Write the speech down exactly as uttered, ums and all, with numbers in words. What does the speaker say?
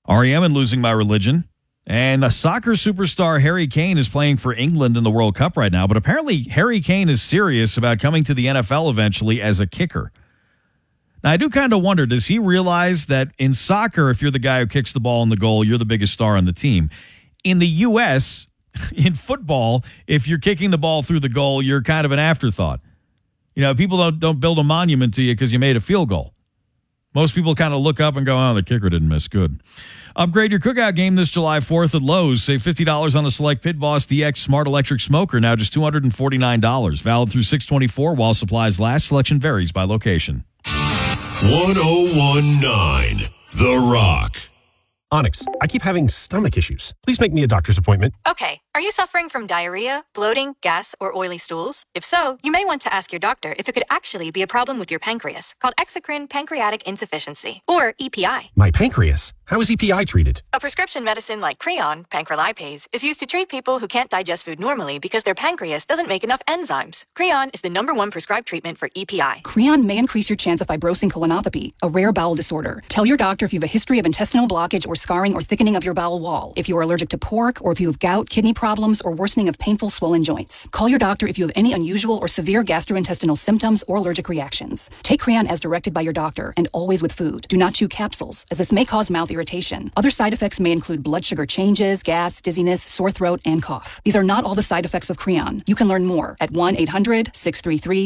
R E M and Losing My Religion. And a soccer superstar Harry Kane is playing for England in the World Cup right now, but apparently Harry Kane is serious about coming to the N F L eventually as a kicker. Now, I do kind of wonder, does he realize that in soccer, if you're the guy who kicks the ball in the goal, you're the biggest star on the team? In the U S, in football, if you're kicking the ball through the goal, you're kind of an afterthought. You know, people don't, don't build a monument to you because you made a field goal. Most people kind of look up and go, oh, the kicker didn't miss. Good. Upgrade your cookout game this July fourth at Lowe's. Save fifty dollars on the select Pit Boss D X Smart Electric Smoker, now just two hundred forty-nine dollars. Valid through six twenty-four while supplies last. Selection varies by location. one oh one point nine The Rock. Onyx, I keep having stomach issues. Please make me a doctor's appointment. Okay, are you suffering from diarrhea, bloating, gas, or oily stools? If so, you may want to ask your doctor if it could actually be a problem with your pancreas, called exocrine pancreatic insufficiency, or E P I. My pancreas? How is E P I treated? A prescription medicine like Creon, pancrelipase, is used to treat people who can't digest food normally because their pancreas doesn't make enough enzymes. Creon is the number one prescribed treatment for E P I. Creon may increase your chance of fibrosing colonopathy, a rare bowel disorder. Tell your doctor if you have a history of intestinal blockage or scarring or thickening of your bowel wall, if you are allergic to pork, or if you have gout, kidney problems, or worsening of painful swollen joints. Call your doctor if you have any unusual or severe gastrointestinal symptoms or allergic reactions. Take Creon as directed by your doctor, and always with food. Do not chew capsules, as this may cause mouth irritation. Other side effects may include blood sugar changes, gas, dizziness, sore throat, and cough. These are not all the side effects of Creon. You can learn more at one eight hundred six three three